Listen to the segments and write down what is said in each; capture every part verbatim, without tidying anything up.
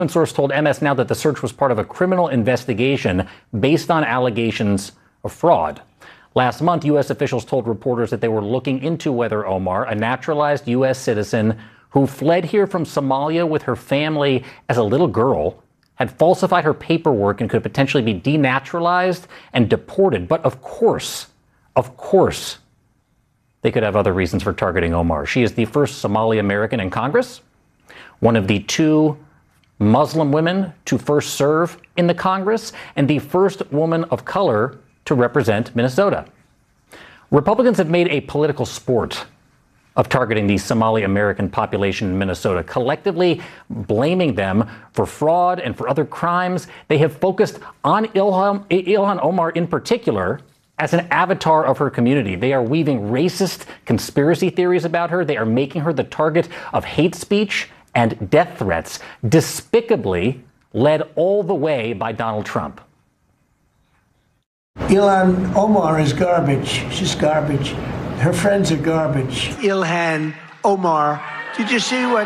One source told M S Now that the search was part of a criminal investigation based on allegations of fraud. Last month, U S officials told reporters that they were looking into whether Omar, a naturalized U S citizen who fled here from Somalia with her family as a little girl, had falsified her paperwork and could potentially be denaturalized and deported. But of course, of course, they could have other reasons for targeting Omar. She is the first Somali American in Congress, one of the two Muslim women to first serve in the Congress, and the first woman of color to represent Minnesota. Republicans have made a political sport of targeting the Somali American population in Minnesota, collectively blaming them for fraud and for other crimes. They have focused on Ilhan, Ilhan Omar in particular as an avatar of her community. They are weaving racist conspiracy theories about her. They are making her the target of hate speech and death threats, despicably led all the way by Donald Trump. Ilhan Omar is garbage. She's garbage. Her friends are garbage. Ilhan Omar. Did you see what?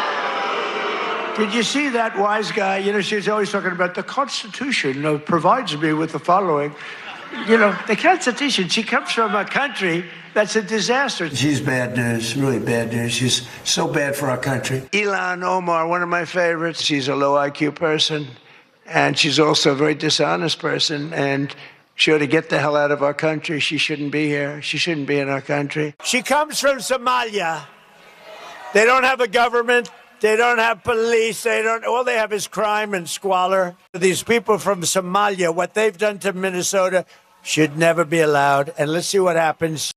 Did you see that wise guy? You know, she's always talking about the Constitution, you know, provides me with the following. You know, the Constitution, she comes from a country that's a disaster. She's bad news, really bad news. She's so bad for our country. Ilhan Omar, one of my favorites. She's a low I Q person, and she's also a very dishonest person, and she ought to get the hell out of our country. She shouldn't be here. She shouldn't be in our country. She comes from Somalia. They don't have a government. They don't have police. They don't. All they have is crime and squalor. These people from Somalia, what they've done to Minnesota should never be allowed. And let's see what happens.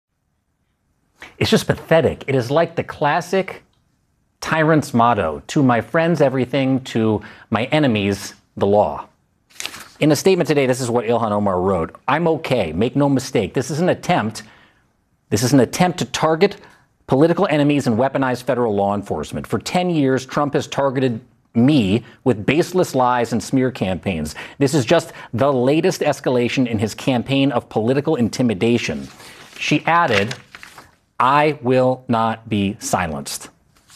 It's just pathetic. It is like the classic tyrant's motto: to my friends, everything; to my enemies, the law. In a statement today, this is what Ilhan Omar wrote. I'm okay. Make no mistake. This is an attempt. This is an attempt to target political enemies and weaponize federal law enforcement. For ten years, Trump has targeted me with baseless lies and smear campaigns. This is just the latest escalation in his campaign of political intimidation. She added, I will not be silenced.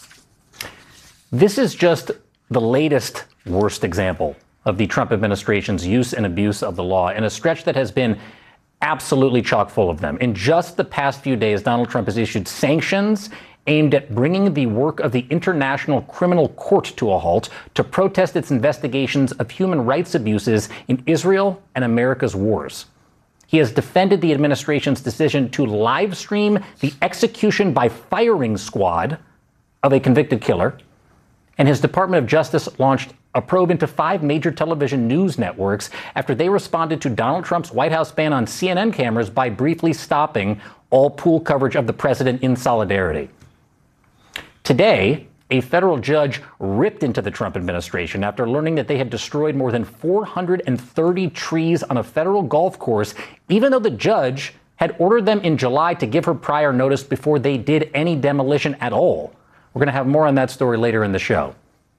This is just the latest worst example of the Trump administration's use and abuse of the law, in a stretch that has been absolutely chock full of them. In just the past few days, Donald Trump has issued sanctions aimed at bringing the work of the International Criminal Court to a halt to protest its investigations of human rights abuses in Israel and America's wars. He has defended the administration's decision to live stream the execution by firing squad of a convicted killer, and his Department of Justice launched a probe into five major television news networks after they responded to Donald Trump's White House ban on C N N cameras by briefly stopping all pool coverage of the president in solidarity. Today, a federal judge ripped into the Trump administration after learning that they had destroyed more than four hundred thirty trees on a federal golf course, even though the judge had ordered them in July to give her prior notice before they did any demolition at all. We're going to have more on that story later in the show.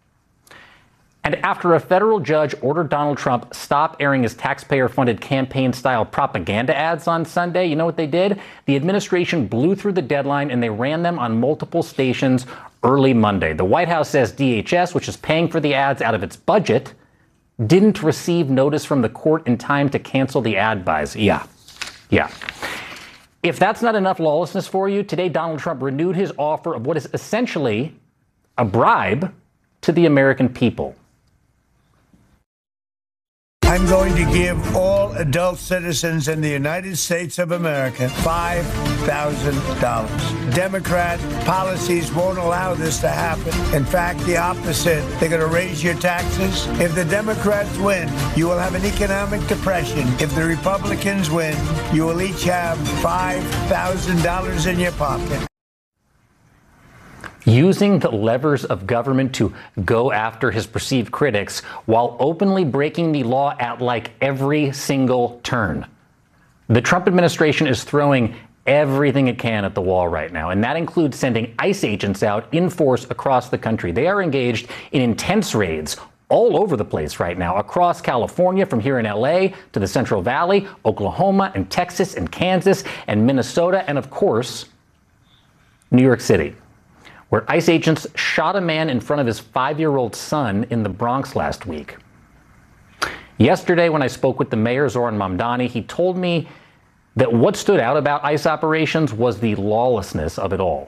And after a federal judge ordered Donald Trump stop airing his taxpayer-funded campaign-style propaganda ads on Sunday, you know what they did? The administration blew through the deadline and they ran them on multiple stations early Monday. The White House says D H S, which is paying for the ads out of its budget, didn't receive notice from the court in time to cancel the ad buys. Yeah, yeah. If that's not enough lawlessness for you, today Donald Trump renewed his offer of what is essentially a bribe to the American people. I'm going to give all adult citizens in the United States of America five thousand dollars. Democrat policies won't allow this to happen. In fact, the opposite. They're going to raise your taxes. If the Democrats win, you will have an economic depression. If the Republicans win, you will each have five thousand dollars in your pocket. Using the levers of government to go after his perceived critics while openly breaking the law at like every single turn. The Trump administration is throwing everything it can at the wall right now, and that includes sending ICE agents out in force across the country. They are engaged in intense raids all over the place right now, across California, from here in L A to the Central Valley, Oklahoma and Texas and Kansas and Minnesota, and of course, New York City, where ICE agents shot a man in front of his five-year-old son in the Bronx last week. Yesterday, when I spoke with the mayor, Zoran Mamdani, he told me that what stood out about ICE operations was the lawlessness of it all.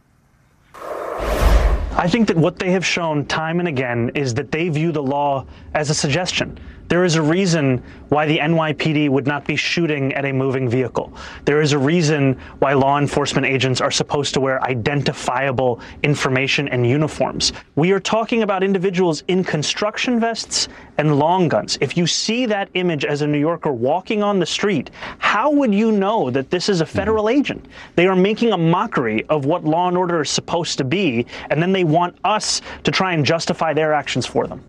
I think that what they have shown time and again is that they view the law as a suggestion. There is a reason why the N Y P D would not be shooting at a moving vehicle. There is a reason why law enforcement agents are supposed to wear identifiable information and uniforms. We are talking about individuals in construction vests and long guns. If you see that image as a New Yorker walking on the street, how would you know that this is a federal agent? They are making a mockery of what law and order is supposed to be, and then they want us to try and justify their actions for them.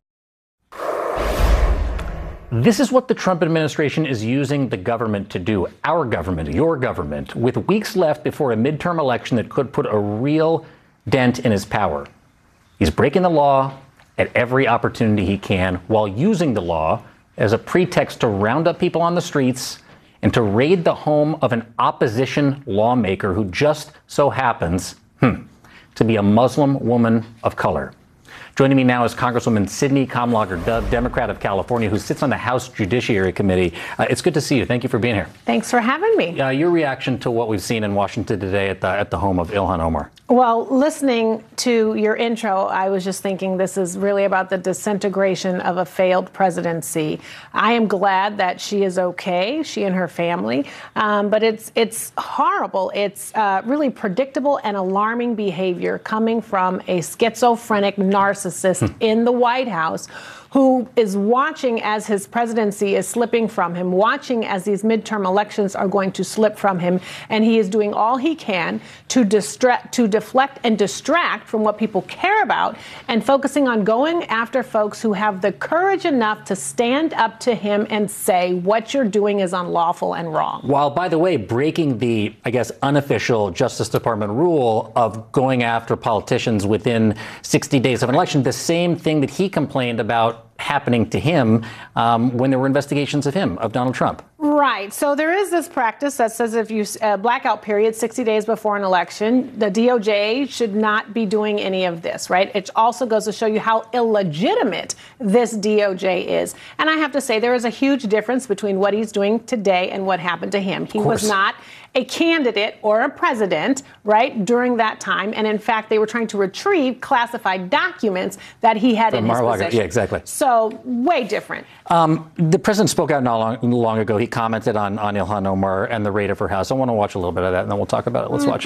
This is what the Trump administration is using the government to do, our government, your government, with weeks left before a midterm election that could put a real dent in his power. He's breaking the law at every opportunity he can while using the law as a pretext to round up people on the streets and to raid the home of an opposition lawmaker who just so happens hmm, to be a Muslim woman of color. Joining me now is Congresswoman Sidney Kamlager-Dove, Democrat of California, who sits on the House Judiciary Committee. Uh, it's good to see you. Thank you for being here. Thanks for having me. Uh, your reaction to what we've seen in Washington today at the, at the home of Ilhan Omar? Well, listening to your intro, I was just thinking this is really about the disintegration of a failed presidency. I am glad that she is okay, she and her family, um, but it's it's horrible. It's uh, really predictable and alarming behavior coming from a schizophrenic narcissist in the White House who is watching as his presidency is slipping from him, watching as these midterm elections are going to slip from him, and he is doing all he can to distract, to deflect and distract from what people care about, and focusing on going after folks who have the courage enough to stand up to him and say what you're doing is unlawful and wrong. While, by the way, breaking the, I guess, unofficial Justice Department rule of going after politicians within sixty days of an election, the same thing that he complained about happening to him um, when there were investigations of him, of Donald Trump. Right. So there is this practice that says if you uh, blackout period sixty days before an election, the D O J should not be doing any of this, right? It also goes to show you how illegitimate this D O J is. And I have to say there is a huge difference between what he's doing today and what happened to him. He was not a candidate or a president, right, during that time. And in fact, they were trying to retrieve classified documents that he had in his possession. Yeah, exactly. So way different. Um, the president spoke out not long, long ago. He commented on, on Ilhan Omar and the raid of her house. I want to watch a little bit of that, and then we'll talk about it. Let's mm. watch.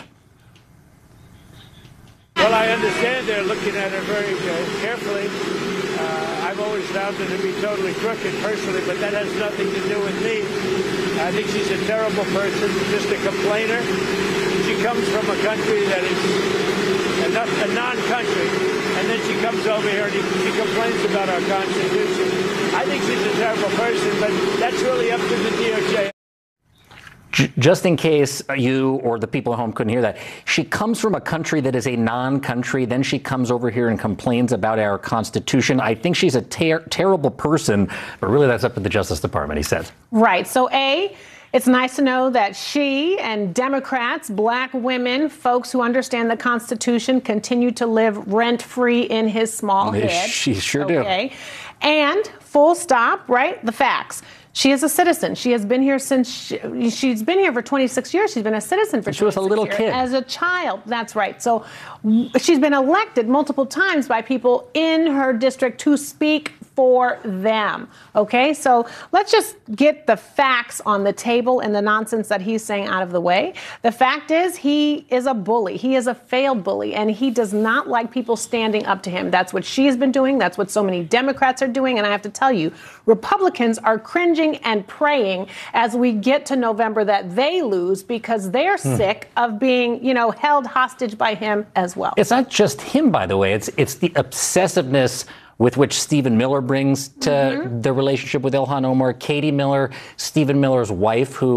Well, I understand they're looking at her very uh, carefully. Uh, I've always found her to be totally crooked personally, but that has nothing to do with me. I think she's a terrible person, just a complainer. She comes from a country that is a, a non-country, and then she comes over here and she complains about our Constitution. I think she's a terrible person, but that's really up to the D O J. Just in case you or the people at home couldn't hear that, she comes from a country that is a non-country. Then she comes over here and complains about our Constitution. I think she's a ter- terrible person, but really that's up to the Justice Department, he said. Right. So, A, it's nice to know that she and Democrats, black women, folks who understand the Constitution continue to live rent-free in his small They head. She sure okay. do. And full stop, right? The facts. She is a citizen. She has been here since she, she's been here for twenty-six years. She's been a citizen for she was a little years. kid. As a child. That's right. So she's been elected multiple times by people in her district to speak for them. Okay, so let's just get the facts on the table and the nonsense that he's saying out of the way. The fact is he is a bully. He is a failed bully, and he does not like people standing up to him. That's what she's been doing. That's what so many Democrats are doing. And I have to tell you, Republicans are cringing and praying as we get to November that they lose because they're hmm. sick of being, you know, held hostage by him as well. It's not just him, by the way. It's it's the obsessiveness with which Stephen Miller brings to mm-hmm. the relationship with Ilhan Omar. Katie Miller, Stephen Miller's wife, who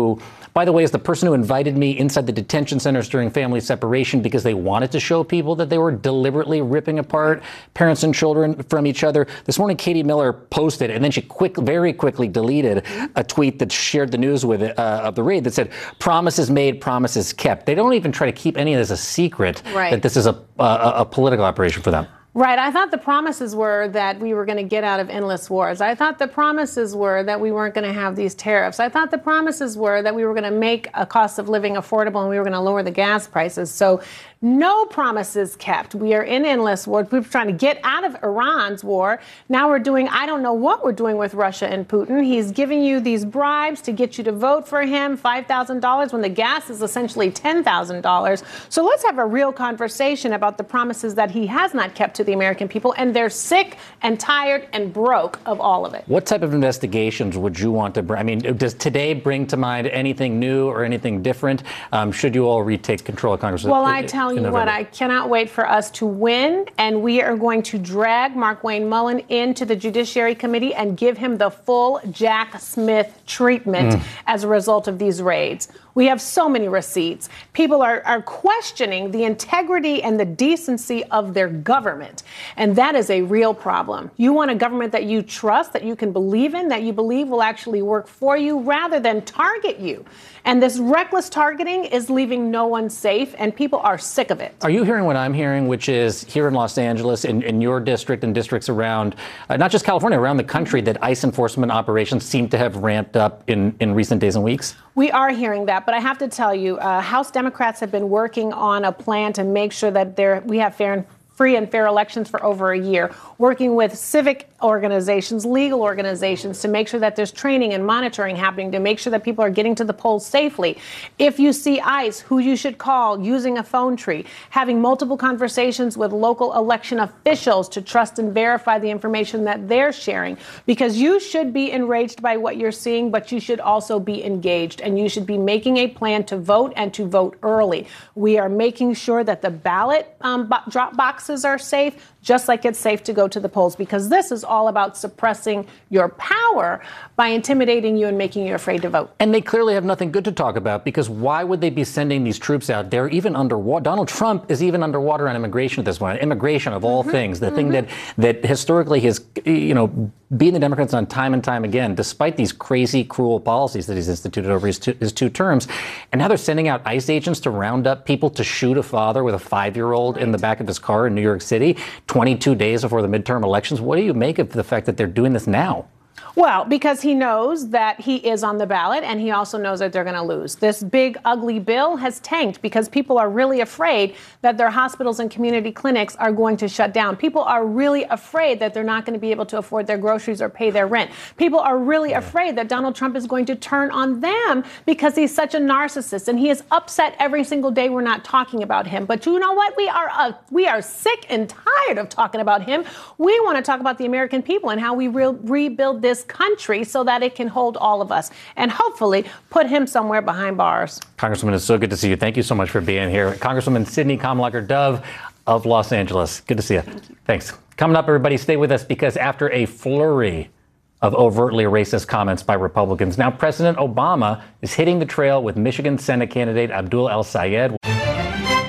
by the way, is the person who invited me inside the detention centers during family separation because they wanted to show people that they were deliberately ripping apart parents and children from each other. This morning, Katie Miller posted, and then she quick, very quickly deleted a tweet that shared the news with it, uh, of the raid that said, promises made, promises kept. They don't even try to keep any of this a secret, right. that this is a, a, a political operation for them. Right. I thought the promises were that we were going to get out of endless wars. I thought the promises were that we weren't going to have these tariffs. I thought the promises were that we were going to make a cost of living affordable and we were going to lower the gas prices. So no promises kept. We are in endless war. We're trying to get out of Iran's war. Now we're doing, I don't know what we're doing with Russia and Putin. He's giving you these bribes to get you to vote for him, five thousand dollars, when the gas is essentially ten thousand dollars. So let's have a real conversation about the promises that he has not kept to the American people. And they're sick and tired and broke of all of it. What type of investigations would you want to bring? I mean, does today bring to mind anything new or anything different? Um, should you all retake control of Congress? Well, I tell you what, I cannot wait for us to win, and we are going to drag Markwayne Mullin into the Judiciary Committee and give him the full Jack Smith treatment mm. as a result of these raids. We have so many receipts. People are, are questioning the integrity and the decency of their government. And that is a real problem. You want a government that you trust, that you can believe in, that you believe will actually work for you rather than target you. And this reckless targeting is leaving no one safe, and people are sick of it. Are you hearing what I'm hearing, which is here in Los Angeles, in, in your district and districts around, uh, not just California, around the country, that ICE enforcement operations seem to have ramped up in, in recent days and weeks? We are hearing that, but I have to tell you, uh, House Democrats have been working on a plan to make sure that there we have fair and free and fair elections for over a year, working with civic organizations, legal organizations, to make sure that there's training and monitoring happening, to make sure that people are getting to the polls safely. If you see ICE, who you should call, using a phone tree, having multiple conversations with local election officials to trust and verify the information that they're sharing, because you should be enraged by what you're seeing, but you should also be engaged, and you should be making a plan to vote and to vote early. We are making sure that the ballot um, bo- drop boxes are safe, just like it's safe to go to the polls, because this is all about suppressing your power by intimidating you and making you afraid to vote. And they clearly have nothing good to talk about, because why would they be sending these troops out? They're even underwater. Donald Trump is even underwater on immigration at this point. Immigration, of all mm-hmm. things, the mm-hmm. thing that that historically has, you know, beaten the Democrats on time and time again, despite these crazy, cruel policies that he's instituted over his two, his two terms. And now they're sending out ICE agents to round up people to shoot a father with a five-year-old right. in the back of his car in New York City, twenty-two days before the midterm elections. What do you make of the fact that they're doing this now? Well, because he knows that he is on the ballot, and he also knows that they're going to lose. This big, ugly bill has tanked because people are really afraid that their hospitals and community clinics are going to shut down. People are really afraid that they're not going to be able to afford their groceries or pay their rent. People are really afraid that Donald Trump is going to turn on them because he's such a narcissist, and he is upset every single day we're not talking about him. But you know what? We are uh, we are sick and tired of talking about him. We want to talk about the American people and how we re- rebuild this country so that it can hold all of us and hopefully put him somewhere behind bars. Congresswoman, it's so good to see you. Thank you so much for being here. Congresswoman Sydney Kamlacher-Dove of Los Angeles. Good to see you. Thank you. Thanks. Coming up, everybody, stay with us, because after a flurry of overtly racist comments by Republicans, now President Obama is hitting the trail with Michigan Senate candidate Abdul El-Sayed.